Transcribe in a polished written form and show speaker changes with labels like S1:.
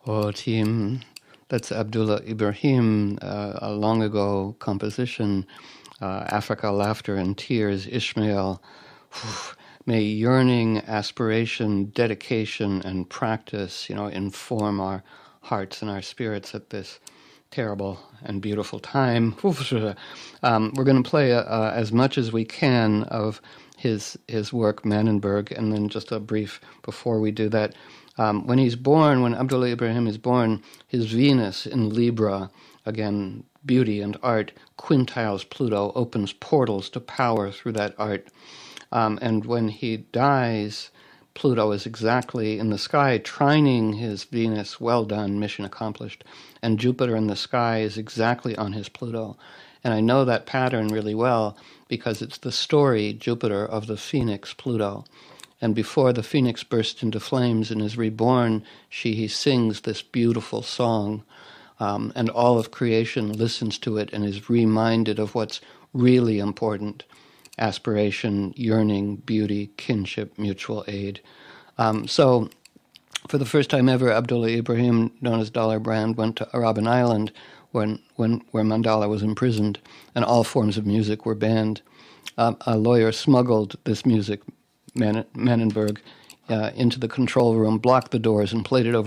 S1: Oh, team, that's Abdullah Ibrahim, a long ago composition, Africa, Laughter and Tears, Ishmael. May yearning, aspiration, dedication, and practice, inform our hearts and our spirits at this terrible and beautiful time. We're going to play as much as we can of his work, Manenberg, and then just a brief before we do that. When Abdullah Ibrahim is born, his Venus in Libra, again, beauty and art, quintiles Pluto, opens portals to power through that art. And when he dies, Pluto is exactly in the sky, trining his Venus, well done, mission accomplished. And Jupiter in the sky is exactly on his Pluto. And I know that pattern really well because it's the story, Jupiter, of the phoenix, Pluto. And before the phoenix bursts into flames and is reborn, he sings this beautiful song. And all of creation listens to it and is reminded of what's really important: aspiration, yearning, beauty, kinship, mutual aid. So for the first time ever, Abdullah Ibrahim, known as Dollar Brand, went to Robben Island where Mandela was imprisoned, and all forms of music were banned. A lawyer smuggled this music, Manenberg, into the control room, blocked the doors, and played it over